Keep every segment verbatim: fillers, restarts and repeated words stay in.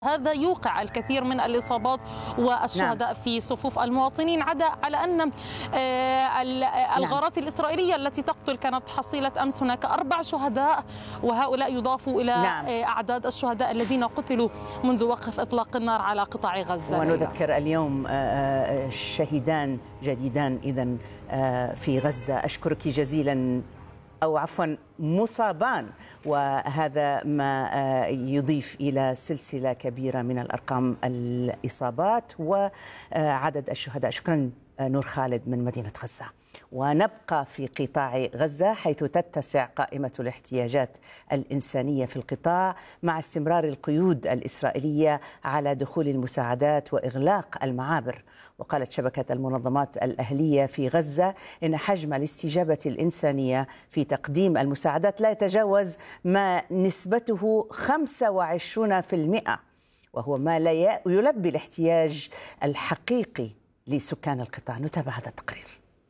هذا يوقع الكثير من الإصابات والشهداء نعم. في صفوف المواطنين، عدا على أن الغارات نعم. الإسرائيلية التي تقتل كانت حصيلة أمس هناك أربع شهداء، وهؤلاء يضافوا إلى نعم. أعداد الشهداء الذين قتلوا منذ وقف إطلاق النار على قطاع غزة. ونذكر اليوم شهيدان جديدان إذن في غزة. أشكرك جزيلا، أو عفوا مصابان، وهذا ما يضيف إلى سلسلة كبيرة من الأرقام الإصابات وعدد الشهداء. شكرا نور خالد من مدينة غزة. ونبقى في قطاع غزة حيث تتسع قائمة الاحتياجات الإنسانية في القطاع مع استمرار القيود الإسرائيلية على دخول المساعدات وإغلاق المعابر. وقالت شبكة المنظمات الأهلية في غزة إن حجم الاستجابة الإنسانية في تقديم المساعدات لا يتجاوز ما نسبته خمسة وعشرين بالمئة، وهو ما لا يلبي الاحتياج الحقيقي لسكان القطاع. نتابع هذا التقرير.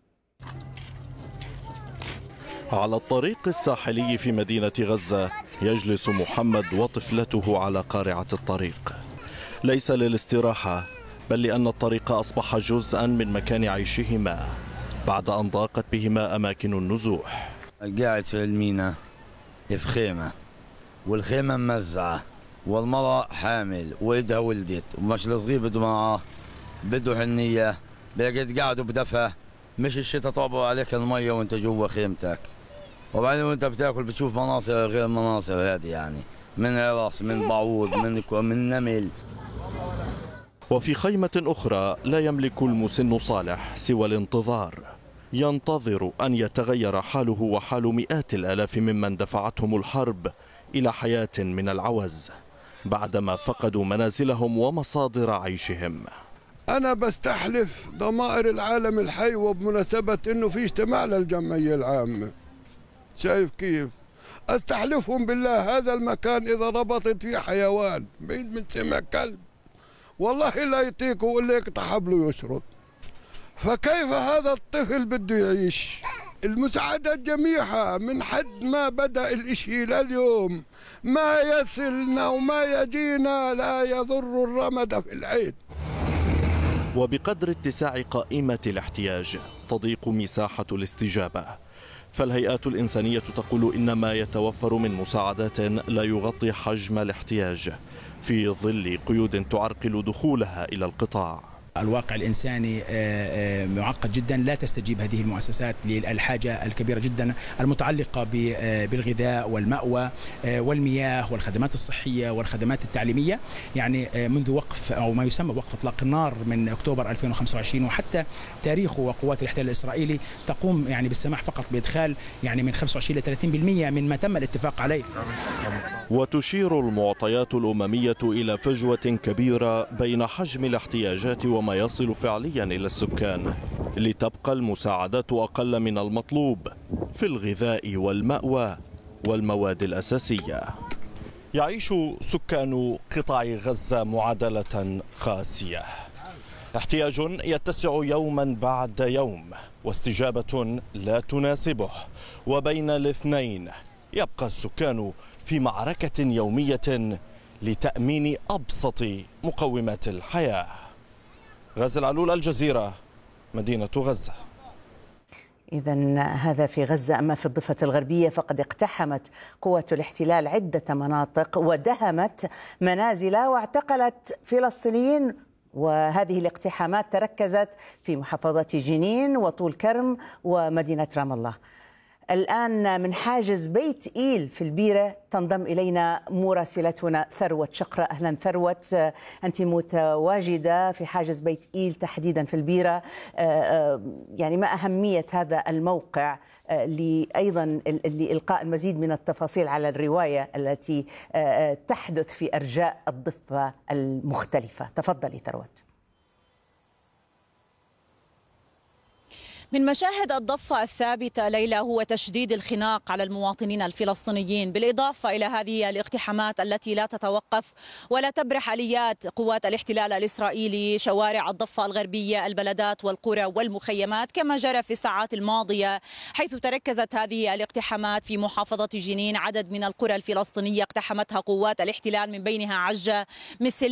على الطريق الساحلي في مدينة غزة يجلس محمد وطفلته على قارعة الطريق، ليس للاستراحة بل لأن الطريق أصبح جزءا من مكان عيشهما بعد أن ضاقت بهما أماكن النزوح. قاعد في المينا في خيمة، والخيمة ممزعة، والمرأة حامل وإيدها ولدت، ومش الصغير بده معاه بده حنية، بقيت قاعد بدفى، مش الشتاء طابوا عليك المية وانت جوا خيمتك، وبعدين وانت بتاكل بتشوف مناظر غير المناظر هذه، يعني من عرس، من بعوض، من من نمل. وفي خيمة أخرى لا يملك المسن صالح سوى الانتظار، ينتظر أن يتغير حاله وحال مئات الآلاف ممن دفعتهم الحرب إلى حياة من العوز بعدما فقدوا منازلهم ومصادر عيشهم. أنا بستحلف ضمائر العالم الحي وبمناسبة إنه في اجتماع للجمعية العامة، شايف كيف؟ أستحلفهم بالله هذا المكان إذا ربطت فيه حيوان بعيد من سمع كلب والله لا يطيق ولا يقطع حبله يشرب. فكيف هذا الطفل بده يعيش؟ المساعدات جميعها من حد ما بدأ الإشي لليوم ما يصلنا وما يجينا لا يضر الرمد في العين. وبقدر اتساع قائمة الاحتياج تضيق مساحة الاستجابة، فالهيئات الإنسانية تقول إن ما يتوفر من مساعدات لا يغطي حجم الاحتياج في ظل قيود تعرقل دخولها إلى القطاع. الواقع الإنساني معقد جدا، لا تستجيب هذه المؤسسات للحاجة الكبيرة جدا المتعلقة بالغذاء والمأوى والمياه والخدمات الصحية والخدمات التعليمية. يعني منذ وقف أو ما يسمى وقف إطلاق النار من أكتوبر ألفين وخمسة وعشرين وحتى تاريخه وقوات الاحتلال الإسرائيلي تقوم يعني بالسماح فقط بإدخال يعني من خمسة وعشرين إلى ثلاثين بالمئة من ما تم الاتفاق عليه. وتشير المعطيات الأممية إلى فجوة كبيرة بين حجم الاحتياجات وما يصل فعليا إلى السكان، لتبقى المساعدات أقل من المطلوب في الغذاء والمأوى والمواد الأساسية. يعيش سكان قطاع غزة معادلة قاسية، احتياج يتسع يوما بعد يوم واستجابة لا تناسبه، وبين الاثنين يبقى السكان في معركة يومية لتأمين أبسط مقومات الحياة. غازي العلول، الجزيرة، مدينة غزة. إذن هذا في غزة. أما في الضفة الغربية فقد اقتحمت قوات الاحتلال عدة مناطق ودهمت منازل واعتقلت فلسطينيين، وهذه الاقتحامات تركزت في محافظة جنين وطول كرم ومدينة رام الله. الآن من حاجز بيت إيل في البيرة تنضم إلينا مراسلتنا ثروت شقرة. أهلا ثروت، أنت متواجدة في حاجز بيت إيل تحديدا في البيرة، يعني ما أهمية هذا الموقع أيضا لإلقاء المزيد من التفاصيل على الرواية التي تحدث في أرجاء الضفة المختلفة؟ تفضلي ثروت. من مشاهد الضفة الثابتة ليلى هو تشديد الخناق على المواطنين الفلسطينيين، بالإضافة إلى هذه الاقتحامات التي لا تتوقف ولا تبرح آليات قوات الاحتلال الإسرائيلي شوارع الضفة الغربية، البلدات والقرى والمخيمات، كما جرى في الساعات الماضية حيث تركزت هذه الاقتحامات في محافظة جنين. عدد من القرى الفلسطينية اقتحمتها قوات الاحتلال، من بينها عجة، مسل